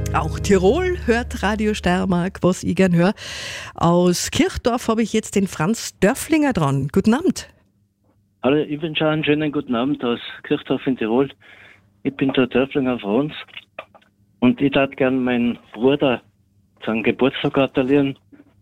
Auch Tirol hört Radio Steiermark, was ich gern höre. Aus Kirchdorf habe ich jetzt den Franz Dörflinger dran. Guten Abend. Hallo, ich wünsche einen schönen guten Abend aus Kirchdorf in Tirol. Ich bin der Dörflinger Franz und ich darf gern meinen Bruder zum Geburtstag gratulieren.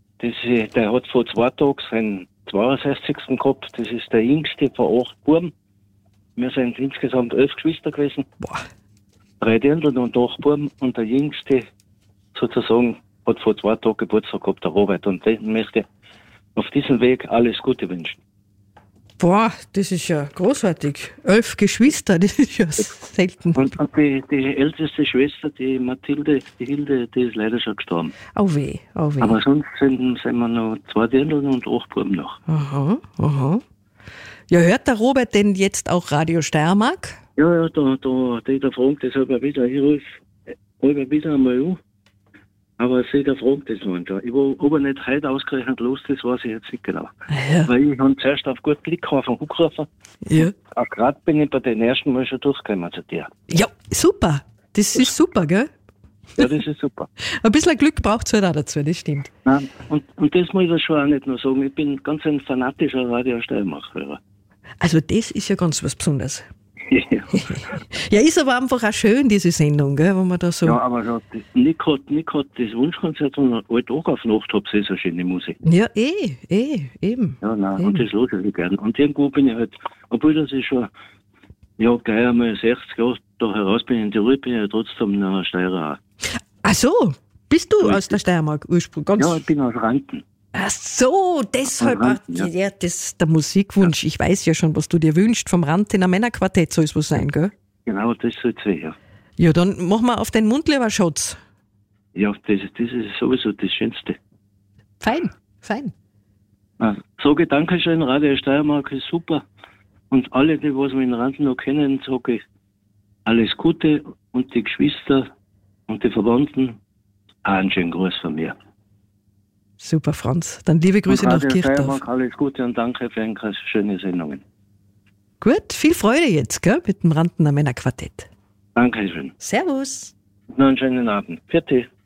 Der hat vor 2 Tagen seinen 62. gehabt. Das ist der jüngste von 8 Buben. Wir sind insgesamt 11 Geschwister gewesen. Boah. 3 Dirndl und 8 Buben. Und der jüngste sozusagen hat vor 2 Tagen Geburtstag gehabt, der Robert. Und den möchte ich auf diesem Weg alles Gute wünschen. Boah, das ist ja großartig. 11 Geschwister, das ist ja selten. Und die älteste Schwester, die Mathilde, die Hilde, die ist leider schon gestorben. Au weh, au weh. Aber sonst sind wir noch 2 Dirndl und 8 Buben noch. Aha, aha. Ja, hört der Robert denn jetzt auch Radio Steiermark? Ja, da fragt das aber wieder. Ich rufe wieder einmal an. Aber der fragt das manchmal. Ich war aber nicht heute ausgerechnet los, das weiß ich jetzt nicht genau. Ja. Weil ich habe zuerst auf gut Glück angerufen. Ja. Auch gerade bin ich bei den ersten Mal schon durchgekommen zu dir. Ja, super. Das ist super, gell? Ja, das ist super. Ein bisschen Glück braucht es halt auch dazu, das stimmt. Nein, und das muss ich schon auch nicht nur sagen. Ich bin ganz ein fanatischer Radio Steiermark-Hörer. Also das ist ja ganz was Besonderes. Ja. Ja, ist aber einfach auch schön, diese Sendung, gell, wenn man da so... Ja, aber so, Nick hat das Wunschkonzert von Alt Tag auf Nacht, habe ich so schöne Musik. Ja, eben. Ja, nein, Eben. und das höre ich gern. Und irgendwo bin ich halt, obwohl das ist schon, ja, gleich einmal 60 Jahre da heraus bin in Tirol, bin ich ja trotzdem noch ein Steirer auch. Ach so, bist du aus der Steiermark ursprünglich? Ja, ich bin aus Ranken. Ach so, deshalb, Vom Ranten, ja. das der Musikwunsch. Ich weiß ja schon, was du dir wünschst. Vom Rantener Männerquartett soll es wohl sein, gell? Genau, das soll es sein, ja. Ja, dann machen wir auf den Mund lieber Schatz. Ja, das ist sowieso das Schönste. Fein. Sage Dankeschön, Radio Steiermark ist super. Und alle, die was wir in Ranten noch kennen, sage ich alles Gute und die Geschwister und die Verwandten auch einen schönen Gruß von mir. Super, Franz. Dann liebe Grüße und nach Radio Kirchdorf. Steiermark, alles Gute und danke für eine schöne Sendungen. Gut, viel Freude jetzt, gell, mit dem Rantener Männerquartett. Dankeschön. Servus. Noch einen schönen Abend. Vierte.